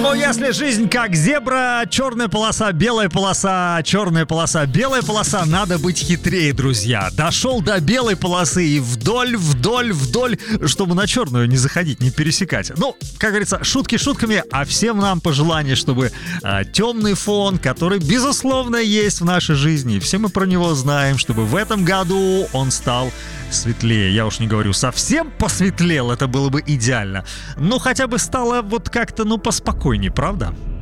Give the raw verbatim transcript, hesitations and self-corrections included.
Ну, если жизнь как зебра, черная полоса, белая полоса, черная полоса, белая полоса, надо быть хитрее, друзья. Дошел до белой полосы и вдоль, вдоль, вдоль, чтобы на черную не заходить, не пересекать. Ну, как говорится, шутки шутками, а всем нам пожелание, чтобы а, темный фон, который, безусловно, есть в нашей жизни, все мы про него знаем, чтобы в этом году он стал светлее. Я уж не говорю, совсем посветлел, это было бы идеально. Но хотя бы стало вот как-то, ну, поспокойнее, правда?